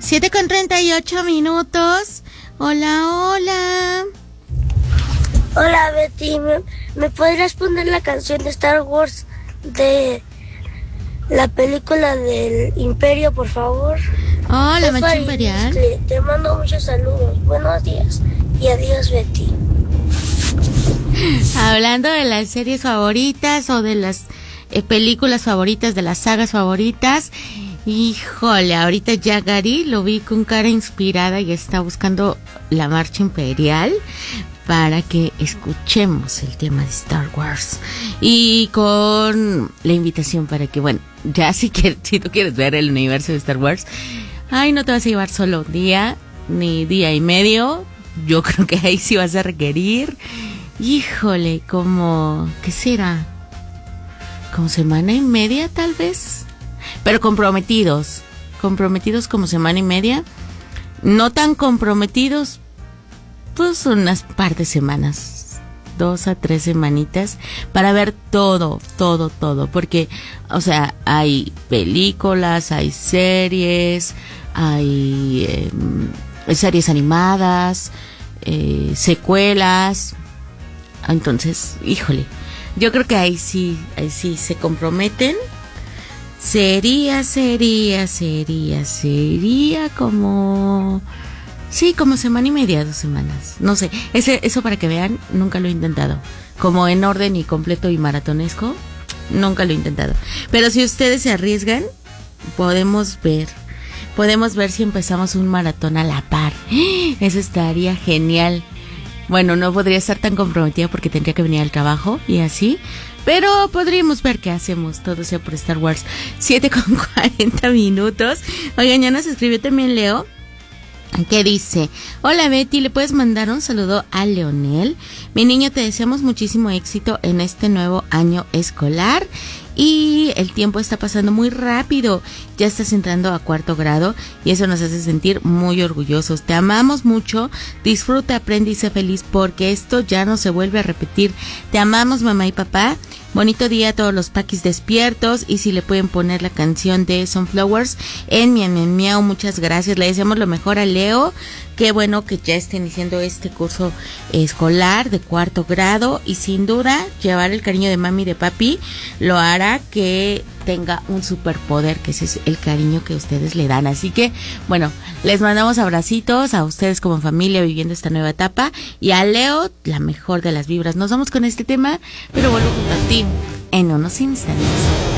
7:38. Hola, hola. Hola, Betty. ¿Me podrías poner la canción de Star Wars de la película del Imperio, por favor? Oh, la Marcha Imperial. Te mando muchos saludos. Buenos días y adiós, Betty. Hablando de las series favoritas o de las películas favoritas, de las sagas favoritas. Híjole, ahorita ya Gary lo vi con cara inspirada y está buscando la Marcha Imperial para que escuchemos el tema de Star Wars. Y con la invitación para que, bueno, ya si tú quieres ver el universo de Star Wars, no te vas a llevar solo un día, ni día y medio. Yo creo que ahí sí vas a requerir, híjole, ¿qué será? Como semana y media tal vez. Pero comprometidos como semana y media. No tan comprometidos, pues unas par de semanas, 2 a 3 semanitas para ver todo, porque, o sea, hay películas, hay series, hay series animadas, secuelas. Entonces, híjole, yo creo que ahí sí se comprometen. Sería como semana y media, 2 semanas. No sé, eso para que vean, nunca lo he intentado. Como en orden y completo y maratonesco, nunca lo he intentado. Pero si ustedes se arriesgan, podemos ver si empezamos un maratón a la par. Eso estaría genial. Bueno, no podría estar tan comprometida porque tendría que venir al trabajo y así. Pero podríamos ver qué hacemos, todo sea por Star Wars. 7:40. Oigan, ya nos escribió también Leo, que dice: hola Betty, ¿le puedes mandar un saludo a Leonel? Mi niño, te deseamos muchísimo éxito en este nuevo año escolar. Y el tiempo está pasando muy rápido. Ya estás entrando a 4º grado y eso nos hace sentir muy orgullosos. Te amamos mucho. Disfruta, aprende y sé feliz porque esto ya no se vuelve a repetir. Te amamos, mamá y papá. Bonito día a todos los paquis despiertos. Y si le pueden poner la canción de Sunflowers en Miau, muchas gracias. Le deseamos lo mejor a Leo. Qué bueno que ya esté iniciando este curso escolar de 4º grado. Y sin duda, llevar el cariño de mami y de papi lo hará que tenga un superpoder, que ese es el cariño que ustedes le dan. Así que, bueno, les mandamos abracitos a ustedes como familia viviendo esta nueva etapa. Y a Leo, la mejor de las vibras. Nos vamos con este tema, pero vuelvo junto a ti en unos instantes.